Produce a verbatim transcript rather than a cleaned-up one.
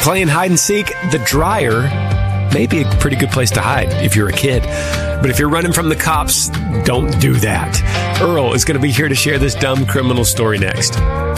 playing hide and seek, the dryer may be a pretty good place to hide if you're a kid. But if you're running from the cops, don't do that. Earl is going to be here to share this dumb criminal story next.